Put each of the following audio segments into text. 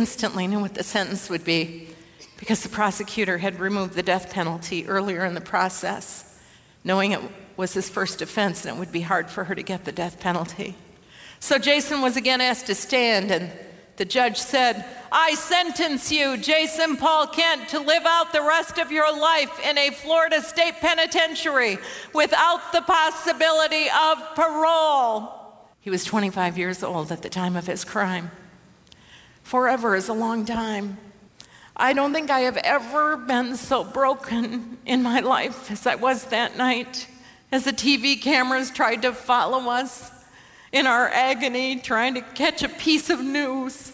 instantly knew what the sentence would be because the prosecutor had removed the death penalty earlier in the process, knowing it was his first offense and it would be hard for her to get the death penalty. So Jason was again asked to stand, and the judge said, "I sentence you, Jason Paul Kent, to live out the rest of your life in a Florida state penitentiary without the possibility of parole." He was 25 years old at the time of his crime. Forever is a long time. I don't think I have ever been so broken in my life as I was that night, as the TV cameras tried to follow us in our agony, trying to catch a piece of news.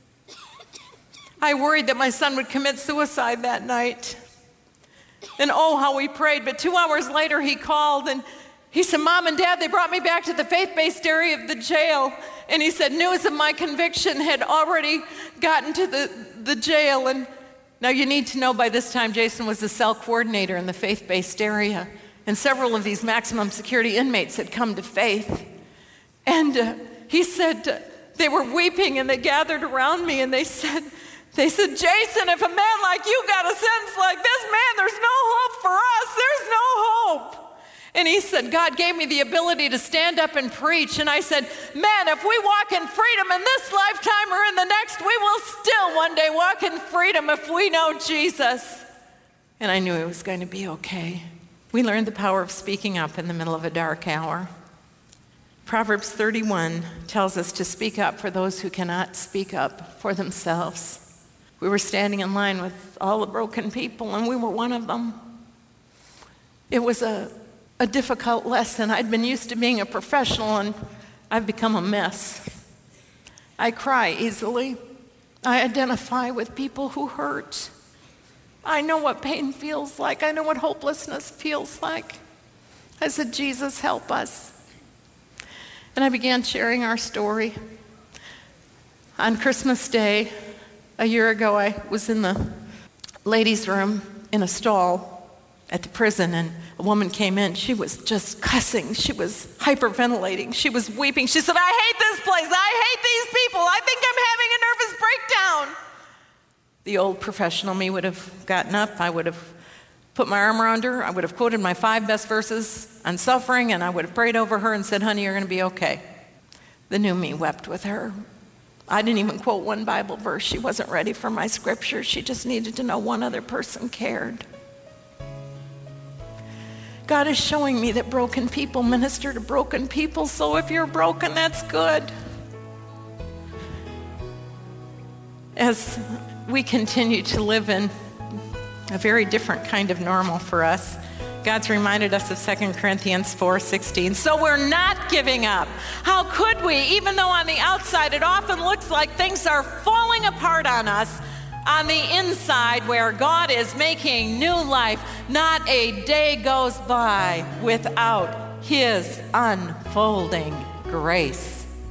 I worried that my son would commit suicide that night. And oh, how we prayed. But 2 hours later, he called and he said, "Mom and Dad, they brought me back to the faith-based area of the jail." And he said news of my conviction had already gotten to the jail. And now you need to know, by this time, Jason was the cell coordinator in the faith-based area. And several of these maximum security inmates had come to faith. And he said, they were weeping and they gathered around me and they said, "Jason, if a man like you got a sentence like this, man, there's no hope for us. There's no hope." And he said, "God gave me the ability to stand up and preach." And I said, "Man, if we walk in freedom in this lifetime or in the next, we will still one day walk in freedom if we know Jesus." And I knew it was going to be okay. We learned the power of speaking up in the middle of a dark hour. Proverbs 31 tells us to speak up for those who cannot speak up for themselves. We were standing in line with all the broken people, and we were one of them. It was a difficult lesson. I'd been used to being a professional, and I've become a mess. I cry easily. I identify with people who hurt. I know what pain feels like. I know what hopelessness feels like. I said, "Jesus, help us." And I began sharing our story. On Christmas Day, a year ago, I was in the ladies' room in a stall at the prison, and a woman came in. She was just cussing. She was hyperventilating. She was weeping. She said, "I hate this place. I hate these people. I think I'm having a nervous breakdown." The old professional me would have gotten up. I would have put my arm around her. I would have quoted my 5 best verses on suffering, and I would have prayed over her and said, "Honey, you're going to be okay." The new me wept with her. I didn't even quote one Bible verse. She wasn't ready for my scripture. She just needed to know one other person cared. God is showing me that broken people minister to broken people, so if you're broken, that's good. As we continue to live in a very different kind of normal for us, God's reminded us of 2 Corinthians 4:16. So we're not giving up. How could we? Even though on the outside it often looks like things are falling apart on us, on the inside where God is making new life, not a day goes by without His unfolding grace.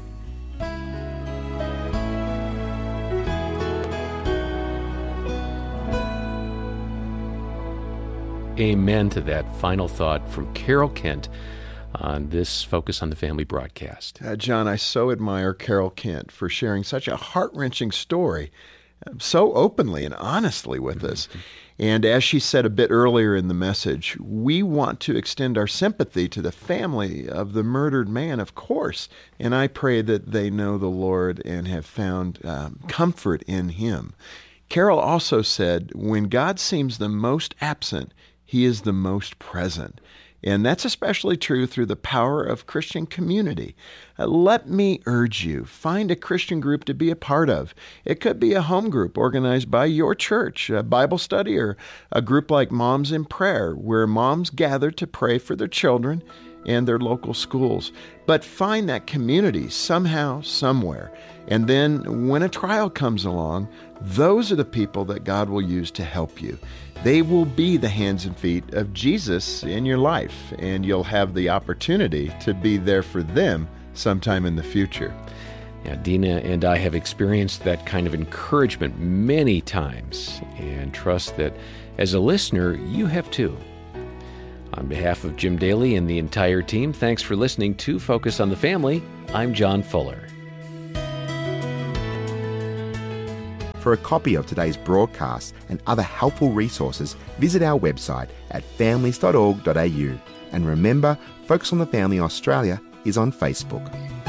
Amen to that final thought from Carol Kent on this Focus on the Family broadcast. John, I so admire Carol Kent for sharing such a heart-wrenching story so openly and honestly with us. And as she said a bit earlier in the message, we want to extend our sympathy to the family of the murdered man, of course. And I pray that they know the Lord and have found comfort in Him. Carol also said, when God seems the most absent, He is the most present. And that's especially true through the power of Christian community. Let me urge you, find a Christian group to be a part of. It could be a home group organized by your church, a Bible study, or a group like Moms in Prayer, where moms gather to pray for their children and their local schools. But find that community somehow, somewhere. And then when a trial comes along, those are the people that God will use to help you. They will be the hands and feet of Jesus in your life, and you'll have the opportunity to be there for them sometime in the future. Yeah, Dina and I have experienced that kind of encouragement many times, and trust that as a listener, you have too. On behalf of Jim Daly and the entire team, thanks for listening to Focus on the Family. I'm John Fuller. For a copy of today's broadcast and other helpful resources, visit our website at families.org.au. And remember, Focus on the Family Australia is on Facebook.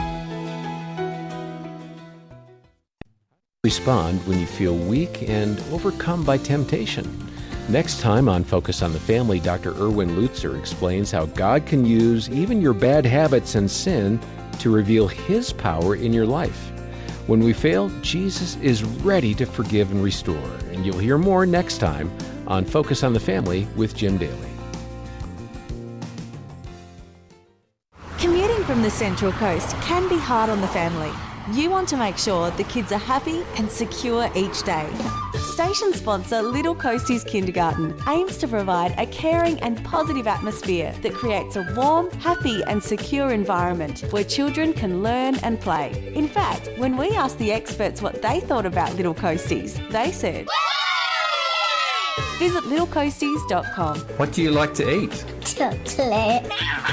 Respond when you feel weak and overcome by temptation. Next time on Focus on the Family, Dr. Erwin Lutzer explains how God can use even your bad habits and sin to reveal His power in your life. When we fail, Jesus is ready to forgive and restore. And you'll hear more next time on Focus on the Family with Jim Daly. Commuting from the Central Coast can be hard on the family. You want to make sure the kids are happy and secure each day. Station sponsor Little Coasties Kindergarten aims to provide a caring and positive atmosphere that creates a warm, happy and secure environment where children can learn and play. In fact, when we asked the experts what they thought about Little Coasties, they said, visit littlecoasties.com. What do you like to eat? Chocolate.